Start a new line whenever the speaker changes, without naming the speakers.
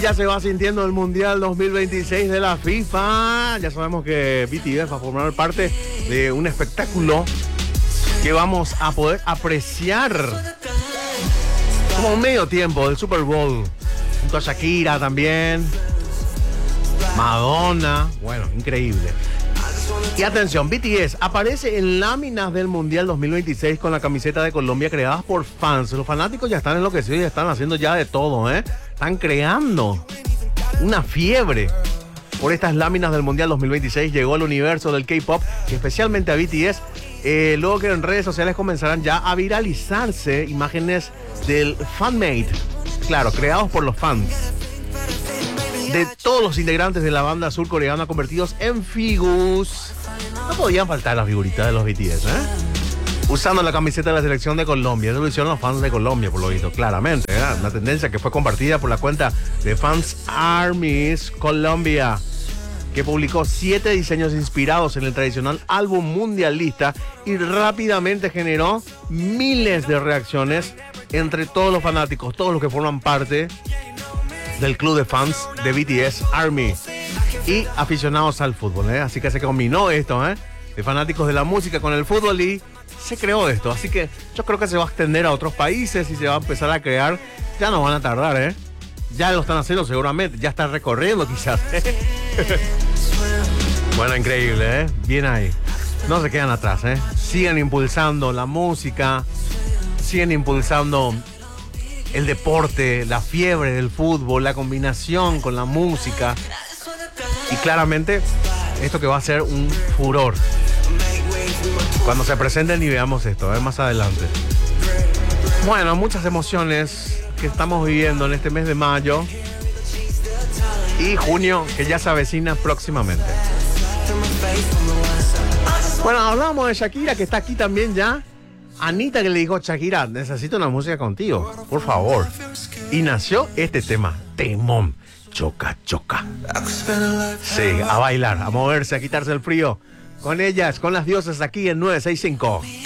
Ya se va sintiendo el Mundial 2026 de la FIFA. Ya sabemos que BTS va a formar parte de un espectáculo que vamos a poder apreciar como medio tiempo del Super Bowl. Junto a Shakira también. Madonna. Bueno, increíble. Y atención, BTS aparece en láminas del Mundial 2026 con la camiseta de Colombia creadas por fans. Los fanáticos ya están enloquecidos y están haciendo ya de todo, ¿eh? Están creando una fiebre por estas láminas del Mundial 2026. Llegó al universo del K-pop y especialmente a BTS. Luego que en redes sociales comenzarán ya a viralizarse imágenes del fanmade, claro, creados por los fans, de todos los integrantes de la banda surcoreana convertidos en figus. No podían faltar las figuritas de los BTS, ¿eh? Usando la camiseta de la selección de Colombia. Eso lo hicieron los fans de Colombia, por lo visto, claramente, ¿eh? Una tendencia que fue compartida por la cuenta de Fans Armies Colombia, que publicó 7 diseños inspirados en el tradicional álbum mundialista y rápidamente generó miles de reacciones entre todos los fanáticos, todos los que forman parte del club de fans de BTS Army y aficionados al fútbol, ¿eh? Así que se combinó esto, ¿eh? De fanáticos de la música con el fútbol y se creó esto. Así que yo creo que se va a extender a otros países y se va a empezar a crear. Ya no van a tardar, ¿eh? Ya lo están haciendo seguramente, ya están recorriendo quizás, ¿eh? Bueno, increíble, ¿eh? Bien ahí. No se quedan atrás, ¿eh? Siguen impulsando la música, siguen impulsando el deporte, la fiebre del fútbol, la combinación con la música. Y claramente, esto que va a ser un furor cuando se presenten y veamos esto, más adelante. Bueno, muchas emociones que estamos viviendo en este mes de mayo y junio, que ya se avecina próximamente. Bueno, hablamos de Shakira, que está aquí también ya. Anita, que le dijo: Shakira, necesito una música contigo, por favor. Y nació este tema, temón, choca, choca. Sí, a bailar, a moverse, a quitarse el frío. Con ellas, con las diosas, aquí en 965.